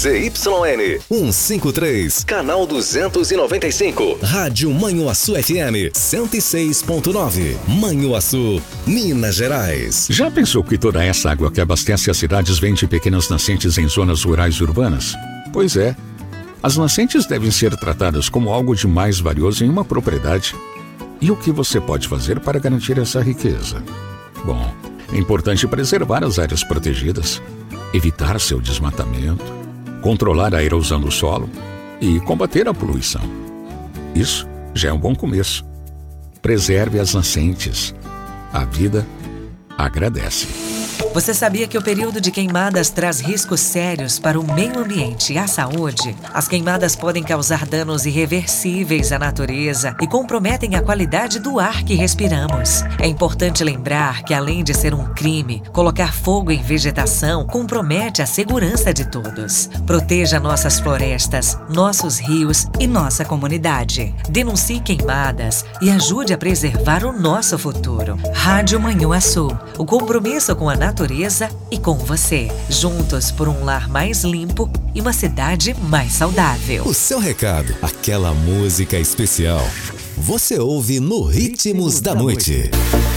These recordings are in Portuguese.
ZYN 153, canal 295, Rádio Manhuaçu FM 106.9, Manhuaçu, Minas Gerais. Já pensou que toda essa água que abastece as cidades vem de pequenas nascentes em zonas rurais e urbanas? Pois é. As nascentes devem ser tratadas como algo de mais valioso em uma propriedade. E o que você pode fazer para garantir essa riqueza? Bom, é importante preservar as áreas protegidas, evitar seu desmatamento, controlar a erosão do solo e combater a poluição. Isso já é um bom começo. Preserve as nascentes. A vida agradece. Você sabia que o período de queimadas traz riscos sérios para o meio ambiente e à saúde? As queimadas podem causar danos irreversíveis à natureza e comprometem a qualidade do ar que respiramos. É importante lembrar que, além de ser um crime, colocar fogo em vegetação compromete a segurança de todos. Proteja nossas florestas, nossos rios e nossa comunidade. Denuncie queimadas e ajude a preservar o nosso futuro. Rádio Manhuaçu, o compromisso com a natureza e com você. Juntos por um lar mais limpo e uma cidade mais saudável. O seu recado, aquela música especial, você ouve no Ritmos da Noite.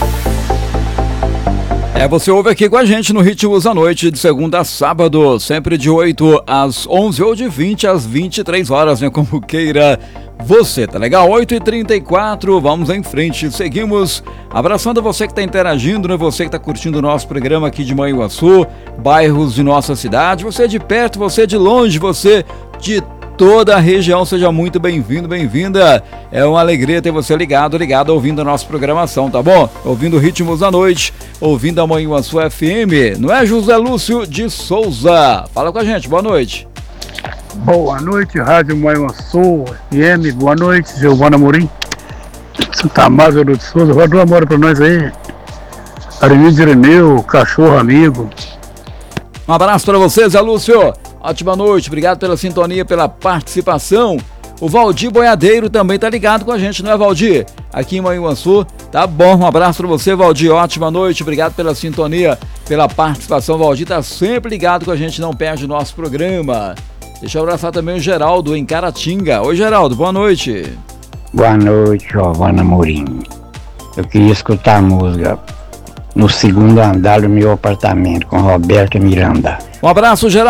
Você ouve aqui com a gente no Ritmos da Noite, de segunda a sábado, sempre de 8 às 11 ou de 20 às 23 horas, né? Como queira você, tá legal? 8h34, vamos em frente, seguimos abraçando você que está interagindo, né? Você que está curtindo o nosso programa aqui de Manhuaçu, bairros de nossa cidade, você de perto, você de longe, você de toda a região, seja muito bem-vindo, bem-vinda. É uma alegria ter você ligado, ouvindo a nossa programação, tá bom? Ouvindo Ritmos da Noite, ouvindo a Manhuaçu FM, não é, José Lúcio de Souza? Fala com a gente, boa noite. Boa noite, Rádio Manhuaçu FM, boa noite, Giovana Morim, Santa Amaro de Souza, roda uma hora pra nós aí, Arenildo Ireneu, cachorro amigo. Um abraço pra você, Zé Lúcio. Ótima noite, obrigado pela sintonia, pela participação. O Valdir Boiadeiro também tá ligado com a gente, não é, Valdir? Aqui em Manhuaçu, tá bom, um abraço pra você, Valdir, ótima noite, obrigado pela sintonia, pela participação. O Valdir tá sempre ligado com a gente, não perde o nosso programa. Deixa eu abraçar também o Geraldo em Caratinga. Oi, Geraldo, boa noite. Boa noite, Giovana Morim. Eu queria escutar a música No Segundo Andar do Meu Apartamento, com Roberto Miranda. Um abraço, Geraldo.